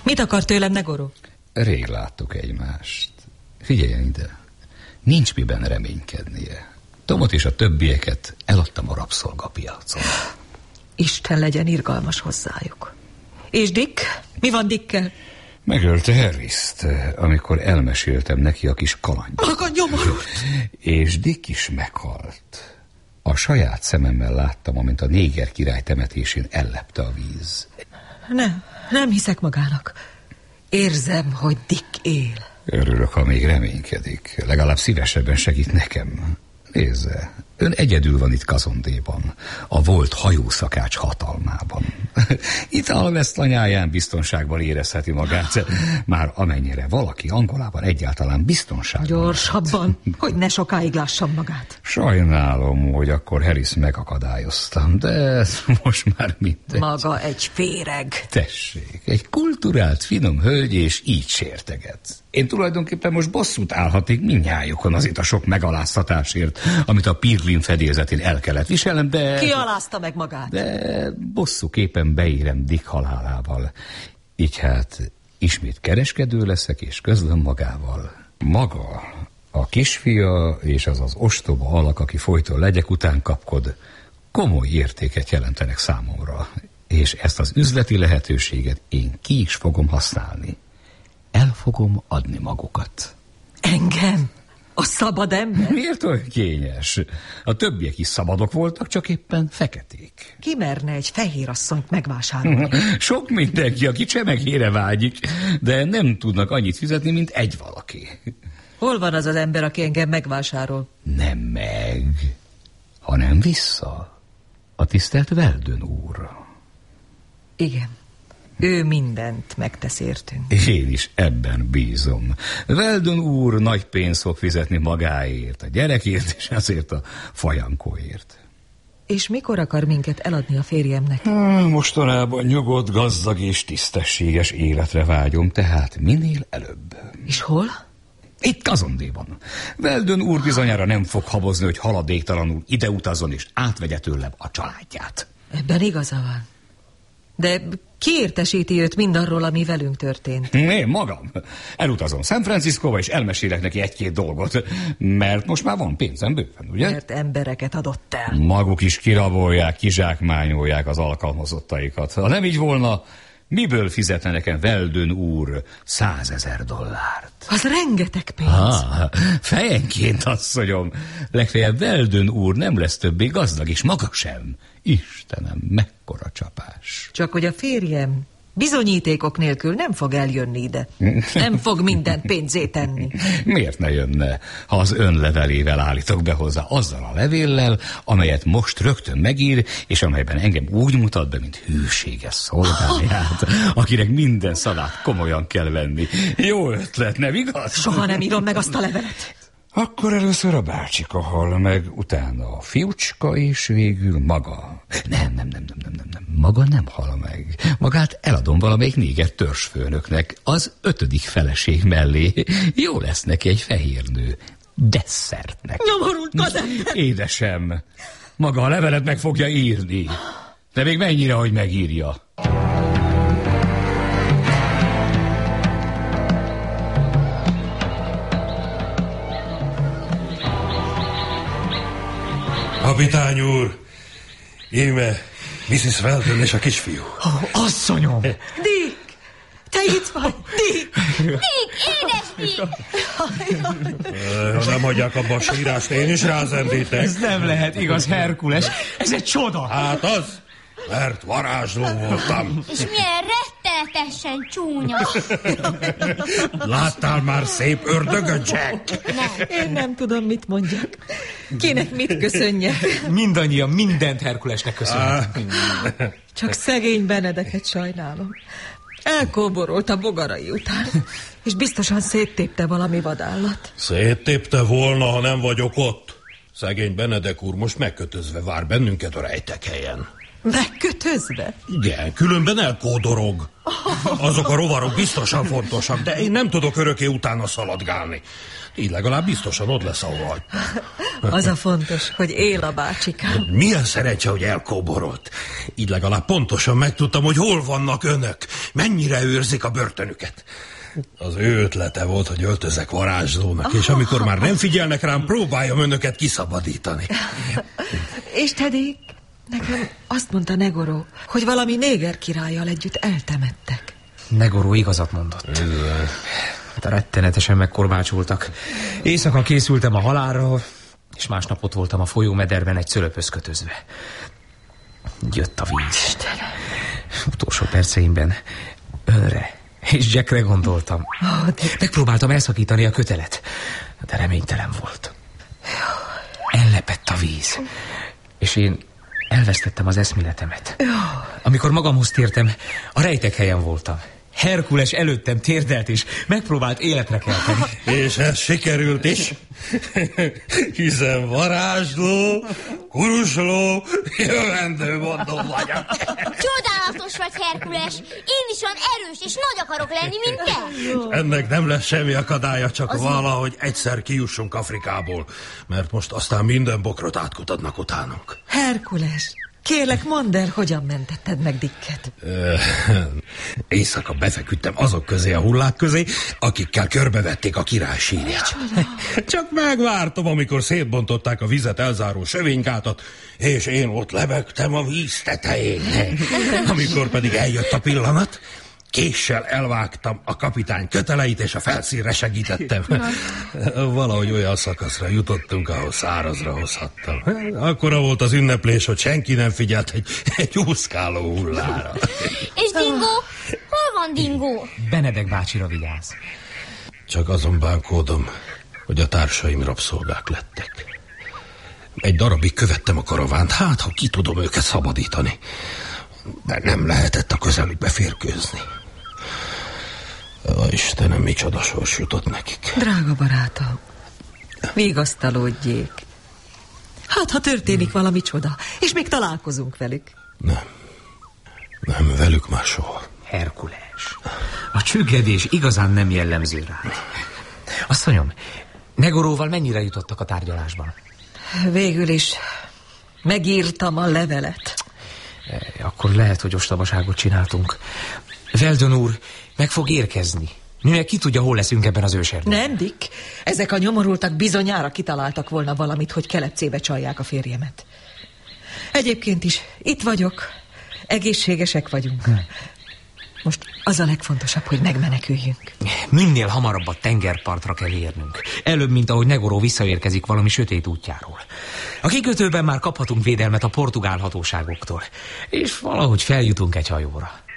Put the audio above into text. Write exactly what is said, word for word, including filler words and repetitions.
Mit akar tőlem, Negoro? Rég láttuk egymást. Figyeljen ide. Nincs miben reménykednie. Tomot és a többieket eladtam a rabszolgapiacon. Isten legyen irgalmas hozzájuk. És Dick? Mi van Dickkel? Megölte Harrist, amikor elmeséltem neki a kis kalandját. Maga nyomorult! És Dick is meghalt. A saját szememmel láttam, amint a néger király temetésén ellepte a víz. Nem, nem hiszek magának. Érzem, hogy Dick él. Örülök, ha még reménykedik. Legalább szívesebben segít nekem. Nézze, ön egyedül van itt Kazondéban, a volt hajószakács hatalmában. Itt Alvesztanyáján biztonságban érezheti magát, már amennyire valaki Angolában egyáltalán biztonságban. Gyorsabban, hogy ne sokáig lássam magát. Sajnálom, hogy akkor Harris megakadályoztam, de ez most már mindegy. Maga egy féreg. Tessék, egy kulturált, finom hölgy, és így sérteget. Én tulajdonképpen most bosszút állhatnék mindnyájukon azért a sok megaláztatásért, amit a Pirlin fedélzetén el kellett viselnem, de... Ki alázta meg magát? De bosszúképpen beírem Dick halálával. Így hát ismét kereskedő leszek, és közlöm magával. Maga, a kisfia és az az ostoba alak, aki folyton legyek után kapkod, komoly értéket jelentenek számomra, és ezt az üzleti lehetőséget én ki is fogom használni. El fogom adni magukat. Engem? A szabad ember? Miért olyan kényes? A többiek is szabadok voltak, csak éppen feketék. Ki merne egy fehér asszonyt megvásárolni? Sok mindenki, aki csemegére vágyik, de nem tudnak annyit fizetni, mint egy valaki. Hol van az az ember, aki engem megvásárol? Nem meg, hanem vissza. A tisztelt Weldon úr. Igen. Ő mindent megtesz értünk. Én is ebben bízom. Weldon úr nagy pénzt fog fizetni magáért, a gyerekért, és azért a fajankóért. És mikor akar minket eladni a férjemnek? Mostanában nyugodt, gazdag és tisztességes életre vágyom, tehát minél előbb. És hol? Itt Kazondéban. Weldon úr bizonyára nem fog habozni, hogy haladéktalanul ide utazzon és átvegye tőlem a családját. Ebben igaza van. De ki értesíti őt mindarról, ami velünk történt? Én magam. Elutazom San Franciscóba, és elmesélek neki egy-két dolgot, mert most már van pénzem bőven, ugye? Mert embereket adott el. Maguk is kirabolják, kizsákmányolják az alkalmazottaikat. Ha nem így volna, miből fizetne nekem Weldon úr százezer dollárt? Az rengeteg pénz. Ah, fejenként, asszonyom. Legfeljebb Weldon úr nem lesz többé gazdag, és maga sem. Istenem, mekkora csapás. Csak hogy a férjem bizonyítékok nélkül nem fog eljönni ide. Nem fog mindent pénzét tenni. Miért ne jönne, ha az ön levelével állítok be hozzá, azzal a levéllel, amelyet most rögtön megír, és amelyben engem úgy mutat be, mint hűséges szolgáját, akinek minden szavát komolyan kell venni. Jó ötlet, nem igaz? Soha nem írom meg azt a levelet. Akkor először a bácsika hal meg, utána a fiúcska, és végül maga. Nem, nem, nem, nem, nem, nem, nem. Maga nem hal meg. Magát eladom valamelyik néger törzsfőnöknek, az ötödik feleség mellé. Jó lesz neki egy fehér nő. Desszertnek. Nyomorult gazember! Édesem, maga a levelet meg fogja írni. De még mennyire, hogy megírja? Kapitány úr, íme missus Weldon és a kisfiú. Oh, asszonyom! Dick! Te itt vagy! Dick! Dick, édes Dick! Ha nem hagyják abba a sírást, én is rázendítek. Ez nem lehet igaz, Herkules. Ez egy csoda. Hát az, mert varázsló voltam. És milyen rettenetesen csúnya. Láttál már szép ördögöt, Jack? Nem. Én nem tudom, mit mondjak. Kinek mit köszönjek. Mindannyian mindent Herkulesnek köszönjük. Csak szegény Benedeket sajnálom. Elkóborolt a bogarai után, és biztosan széttépte valami vadállat. Széttépte volna, ha nem vagyok ott. Szegény Benedek úr most megkötözve vár bennünket a rejtek helyen. Megkötözve? Igen, különben elkódorog. Azok a rovarok biztosan fontosak, de én nem tudok örökké utána szaladgálni. Így legalább biztosan ott lesz, ahol. Az a fontos, hogy él a bácsikám. Milyen szerencse, hogy elkóborolt. Így legalább pontosan megtudtam, hogy hol vannak önök, mennyire őrzik a börtönüket. Az ő ötlete volt, hogy öltözek varázslónak, és amikor már nem figyelnek rám, próbáljam önöket kiszabadítani. És Tedék, nekem azt mondta Negoró, hogy valami néger királlyal együtt eltemettek. Negoró igazat mondott. Bizony. Hát rettenetesen megkorbácsoltak. Éjszaka készültem a halálra, és másnap ott voltam a folyómederben egy szölöphöz kötözve. Jött a víz. Istenem. Utolsó perceimben önre és Jackre gondoltam. Oh, de... Megpróbáltam elszakítani a kötelet, de reménytelen volt. Ellepett a víz, és én elvesztettem az eszméletemet. Amikor magamhoz tértem, a rejtek helyen voltam. Herkules előttem térdelt, és megpróbált életre kelteni. És ez sikerült is. Hiszen varázsló, kurusló, jövendő mondom vagyok. Csodálatos vagy, Herkules. Én is olyan erős és nagy akarok lenni, mint te. Ennek nem lesz semmi akadálya, csak az valahogy egyszer kijussunk Afrikából, mert most aztán minden bokrot átkutatnak utánunk. Herkules, kérlek, mondd el, hogyan mentetted meg Dicket. Éjszaka befeküdtem azok közé a hullák közé, akikkel körbevették a király sírját. Csak megvártam, amikor szétbontották a vizet elzáró sövénykátat, és én ott lebegtem a víz tetején. Amikor pedig eljött a pillanat, késsel elvágtam a kapitány köteleit, és a felszínre segítettem. Valahogy olyan szakaszra jutottunk, ahol szárazra hozhattam. Akkora volt az ünneplés, hogy senki nem figyelt egy, egy úszkáló hullára. És Dingo? Hol van Dingo? Benedek bácsira vigyáz. Csak azon bánkódom, hogy a társaim rabszolgák lettek. Egy darabig követtem a karavánt, hát ha ki tudom őket szabadítani. De nem lehetett a közelükbe férkőzni. Ó, Istenem, micsoda sors jutott nekik. Drága barátom, vigasztalódjék. Hát, ha történik valami csoda, és még találkozunk velük. Nem. Nem, velük már soha. Herkules, a csüggedés igazán nem jellemző rád. Asszonyom, Negoróval mennyire jutottak a tárgyalásban? Végül is megírtam a levelet. Akkor lehet, hogy ostobaságot csináltunk. Weldon úr meg fog érkezni. Mi meg ki tudja, hol leszünk ebben az őserdőben. Nem, Dick. Ezek a nyomorultak bizonyára kitaláltak volna valamit, hogy kelepcébe csalják a férjemet. Egyébként is itt vagyok. Egészségesek vagyunk. Hm. Most az a legfontosabb, hogy megmeneküljünk. Minél hamarabb a tengerpartra kell érnünk. Előbb, mint ahogy Negoró visszaérkezik valami sötét útjáról. A kikötőben már kaphatunk védelmet a portugál hatóságoktól. És valahogy feljutunk egy hajóra.